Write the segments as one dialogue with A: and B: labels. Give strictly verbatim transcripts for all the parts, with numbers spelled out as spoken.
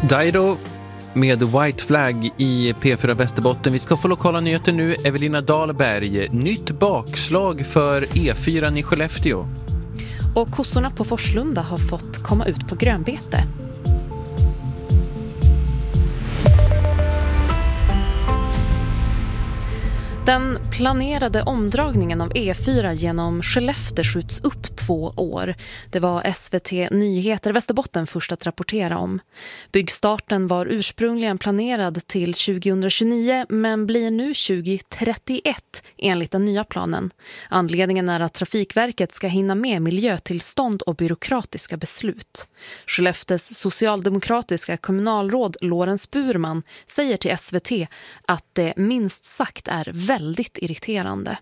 A: Dido med White Flag i P fyra Västerbotten. Vi ska få lokala nyheter nu. Evelina Dahlberg. Nytt bakslag för E fyra i Skellefteå.
B: Och kossorna på Forslunda har fått komma ut på grönbete. Den planerade omdragningen av E fyra genom Skellefteå skjuts upp två år. Det var S V T Nyheter Västerbotten först att rapportera om. Byggstarten var ursprungligen planerad till tjugohundratjugonio men blir nu tjugohundratrettioett enligt den nya planen. Anledningen är att Trafikverket ska hinna med miljötillstånd och byråkratiska beslut. Skellefteås socialdemokratiska kommunalråd Lorentz Burman säger till S V T att det minst sagt är väldigt irriterande.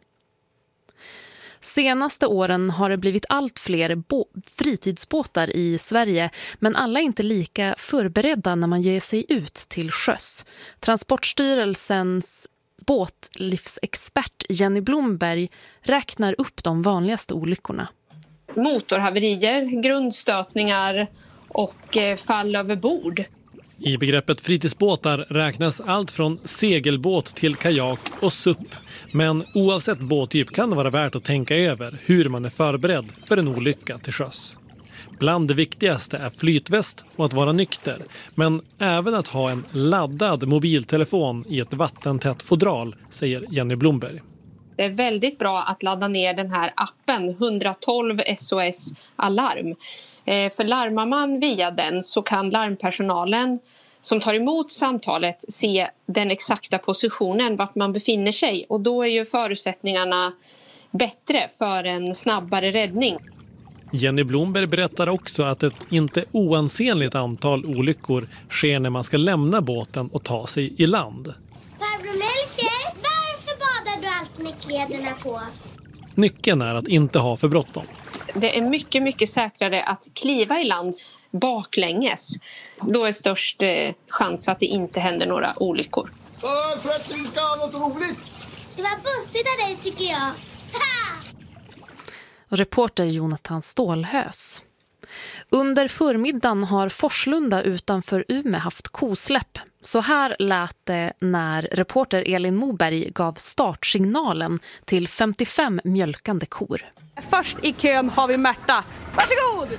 B: Senaste åren har det blivit allt fler bo- fritidsbåtar i Sverige, men alla är inte lika förberedda när man ger sig ut till sjöss. Transportstyrelsens båtlivsexpert Jenny Blomberg räknar upp de vanligaste olyckorna.
C: Motorhaverier, grundstötningar och fall över bord.
D: I begreppet fritidsbåtar räknas allt från segelbåt till kajak och S U P. Men oavsett båttyp kan det vara värt att tänka över hur man är förberedd för en olycka till sjöss. Bland det viktigaste är flytväst och att vara nykter. Men även att ha en laddad mobiltelefon i ett vattentätt fodral, säger Jenny Blomberg.
C: Det är väldigt bra att ladda ner den här appen ett ett två S O S Alarm. För larmar man via den så kan larmpersonalen som tar emot samtalet se den exakta positionen vart man befinner sig. Och då är ju förutsättningarna bättre för en snabbare räddning.
D: Jenny Blomberg berättar också att ett inte oansenligt antal olyckor sker när man ska lämna båten och ta sig i land.
E: Farbror Melker, varför badar du alltid med kläderna på?
D: Nyckeln är att inte ha för bråttom.
C: Det är mycket, mycket säkrare att kliva i land baklänges. Då är störst eh, chans att det inte händer några olyckor.
F: För att du ska ha något roligt.
E: Det var bussigt av dig tycker jag. Ha!
B: Och reporter Jonathan Stålhös. Under förmiddagen har Forslunda utanför Umeå haft kosläpp. Så här lät det när reporter Elin Moberg gav startsignalen till femtiofem mjölkande kor.
G: Först i kön har vi Märta. Varsågod!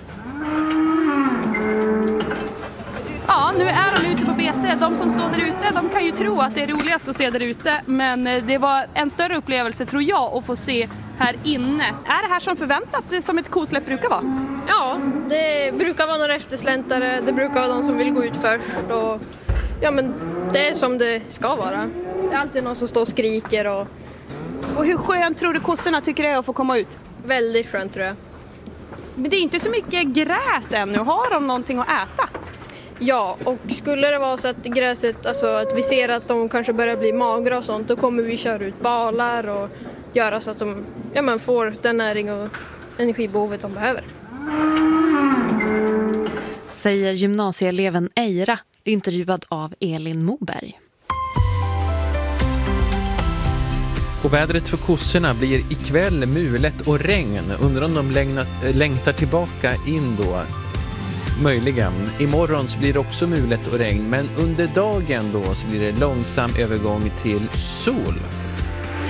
G: Ja, nu är de ute på bete. De som står där ute, de kan ju tro att det är roligast att se där ute. Men det var en större upplevelse, tror jag, att få se här inne. Är det här som förväntat, som ett kosläpp brukar vara?
H: Ja, det brukar vara några eftersläntare. Det brukar vara de som vill gå ut först. Och, ja, men det är som det ska vara. Det är alltid någon som står och skriker. Och,
G: och hur skönt tror du kossorna tycker det är att få komma ut?
H: Väldigt skönt tror jag.
G: Men det är inte så mycket gräs ännu. Har de någonting att äta?
H: Ja, och skulle det vara så att gräset, alltså att vi ser att de kanske börjar bli magra och sånt, då kommer vi köra ut balar och göra så att de ja, men får den näring och energibehovet de behöver.
B: Säger gymnasieeleven Eira, intervjuad av Elin Moberg.
A: Och vädret för kossorna blir ikväll mulet och regn. Undrar om de längtar, längtar tillbaka in då. Möjligen. Imorgon så blir det också mulet och regn, men under dagen då så blir det långsam övergång till sol.